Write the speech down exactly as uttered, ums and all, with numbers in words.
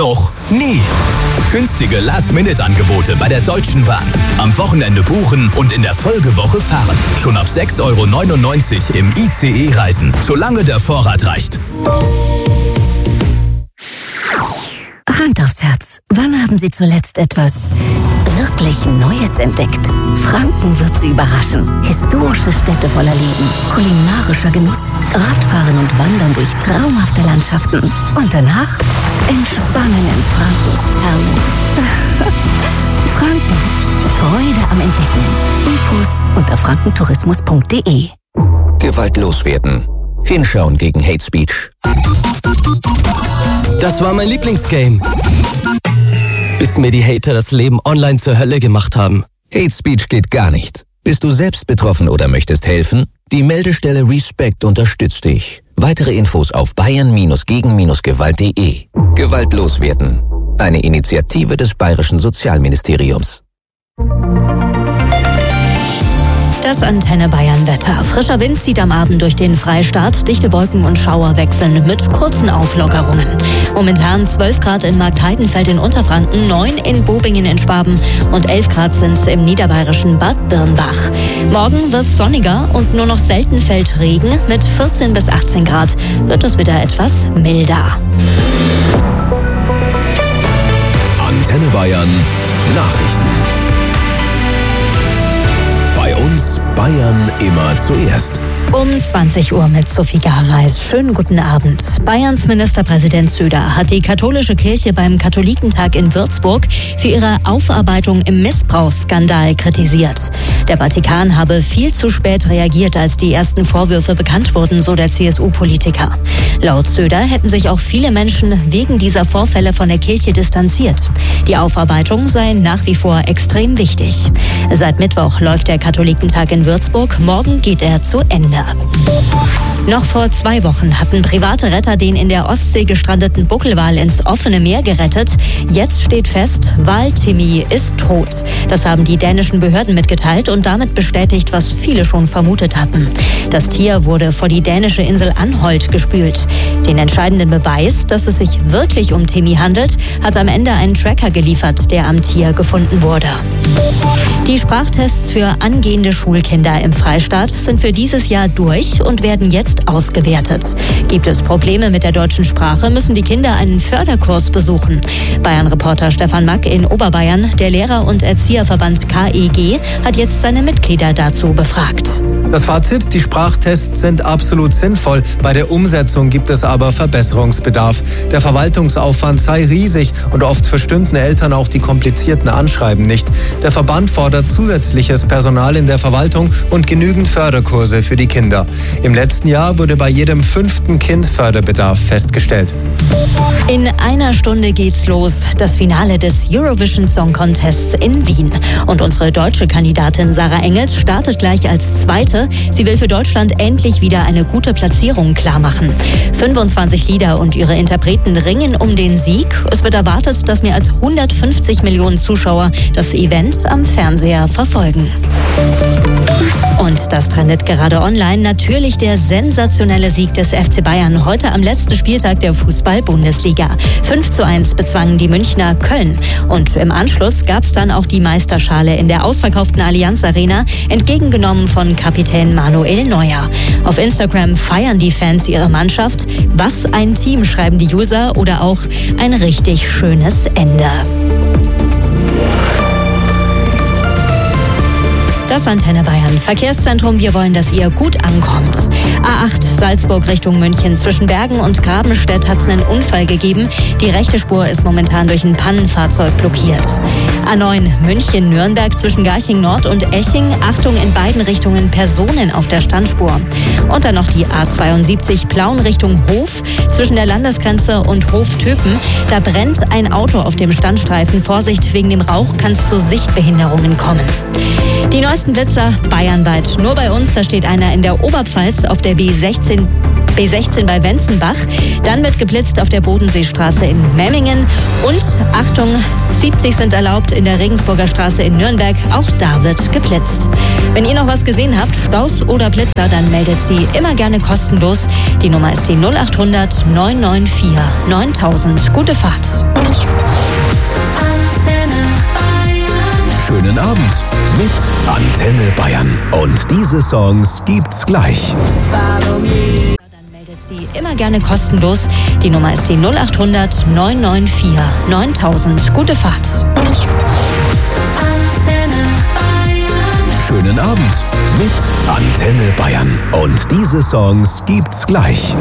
Noch nie. Günstige Last-Minute-Angebote bei der Deutschen Bahn. Am Wochenende buchen und in der Folgewoche fahren. Schon ab sechs Euro neunundneunzig im I C E reisen, solange der Vorrat reicht. Hand aufs Herz. Wann haben Sie zuletzt etwas wirklich Neues entdeckt? Franken wird Sie überraschen. Historische Städte voller Leben, kulinarischer Genuss, Radfahren und Wandern durch traumhafte Landschaften. Und danach entspannen in Frankens Thermen. Franken. Freude am Entdecken. Infos unter frankentourismus punkt de. Gewaltlos werden. Hinschauen gegen Hate Speech. Das war mein Lieblingsgame. Bis mir die Hater das Leben online zur Hölle gemacht haben. Hate Speech geht gar nicht. Bist du selbst betroffen oder möchtest helfen? Die Meldestelle Respect unterstützt dich. Weitere Infos auf bayern gegen gewalt punkt de. Gewaltlos werden. Eine Initiative des Bayerischen Sozialministeriums. Das Antenne Bayern Wetter. Frischer Wind zieht am Abend durch den Freistaat. Dichte Wolken und Schauer wechseln mit kurzen Auflockerungen. Momentan zwölf Grad in Marktheidenfeld in Unterfranken, neun in Bobingen in Schwaben und elf Grad sind es im niederbayerischen Bad Birnbach. Morgen wird es sonniger und nur noch selten fällt Regen. Mit vierzehn bis achtzehn Grad wird es wieder etwas milder. Antenne Bayern Nachrichten. Bei uns Bayern immer zuerst. Um zwanzig Uhr mit Sophie Gareis. Schönen guten Abend. Bayerns Ministerpräsident Söder hat die katholische Kirche beim Katholikentag in Würzburg für ihre Aufarbeitung im Missbrauchsskandal kritisiert. Der Vatikan habe viel zu spät reagiert, als die ersten Vorwürfe bekannt wurden, so der C S U-Politiker. Laut Söder hätten sich auch viele Menschen wegen dieser Vorfälle von der Kirche distanziert. Die Aufarbeitung sei nach wie vor extrem wichtig. Seit Mittwoch läuft der Katholikentag in Würzburg. Morgen geht er zu Ende. Noch vor zwei Wochen hatten private Retter den in der Ostsee gestrandeten Buckelwal ins offene Meer gerettet. Jetzt steht fest, Wal-Timmy ist tot. Das haben die dänischen Behörden mitgeteilt und damit bestätigt, was viele schon vermutet hatten. Das Tier wurde vor die dänische Insel Anholt gespült. Den entscheidenden Beweis, dass es sich wirklich um Timmy handelt, hat am Ende ein Tracker geliefert, der am Tier gefunden wurde. Die Sprachtests für angehende Schulkinder im Freistaat sind für dieses Jahr durch und werden jetzt ausgewertet. Gibt es Probleme mit der deutschen Sprache, müssen die Kinder einen Förderkurs besuchen. Bayern-Reporter Stefan Mack in Oberbayern, der Lehrer- und Erzieherverband K E G, hat jetzt seine Mitglieder dazu befragt. Das Fazit, die Sprachtests sind absolut sinnvoll. Bei der Umsetzung gibt es aber Verbesserungsbedarf. Der Verwaltungsaufwand sei riesig und oft verstünden Eltern auch die komplizierten Anschreiben nicht. Der Verband fordert zusätzliches Personal in der Verwaltung und genügend Förderkurse für die Kinder. Im letzten Jahr wurde bei jedem fünften Kind Förderbedarf festgestellt. In einer Stunde geht's los. Das Finale des Eurovision Song Contests in Wien. Und unsere deutsche Kandidatin Sarah Engels startet gleich als Zweite. Sie will für Deutschland endlich wieder eine gute Platzierung klarmachen. fünfundzwanzig Lieder und ihre Interpreten ringen um den Sieg. Es wird erwartet, dass mehr als hundertfünfzig Millionen Zuschauer das Event am Fernseher verfolgen. Und das trendet gerade online. Natürlich der sensationelle Sieg des F C Bayern heute am letzten Spieltag der Fußball-Bundesliga. fünf zu eins bezwangen die Münchner Köln. Und im Anschluss gab es dann auch die Meisterschale in der ausverkauften Allianz Arena, entgegengenommen von Kapitän Manuel Neuer. Auf Instagram feiern die Fans ihre Mannschaft. Was ein Team, schreiben die User, oder auch ein richtig schönes Ende. Das Antenne Bayern Verkehrszentrum. Wir wollen, dass ihr gut ankommt. A acht Salzburg Richtung München. Zwischen Bergen und Grabenstedt hat es einen Unfall gegeben. Die rechte Spur ist momentan durch ein Pannenfahrzeug blockiert. A neun München-Nürnberg zwischen Garching Nord und Eching. Achtung, in beiden Richtungen Personen auf der Standspur. Und dann noch die A zweiundsiebzig Plauen Richtung Hof. Zwischen der Landesgrenze und Hof-Töpen. Da brennt ein Auto auf dem Standstreifen. Vorsicht, wegen dem Rauch kann es zu Sichtbehinderungen kommen. Die neuesten Blitzer bayernweit. Nur bei uns, da steht einer in der Oberpfalz auf der B sechzehn, B sechzehn bei Wenzenbach. Dann wird geblitzt auf der Bodenseestraße in Memmingen. Und Achtung, siebzig sind erlaubt in der Regensburger Straße in Nürnberg. Auch da wird geblitzt. Wenn ihr noch was gesehen habt, Staus oder Blitzer, dann meldet sie immer gerne kostenlos. Die Nummer ist die null acht hundert neun neun vier neuntausend. Gute Fahrt. Schönen Abend mit Antenne Bayern. Und diese Songs gibt's gleich. Dann meldet sie immer gerne kostenlos. Die Nummer ist die null acht hundert neun neun vier neuntausend. Gute Fahrt. Schönen Abend mit Antenne Bayern. Und diese Songs gibt's gleich.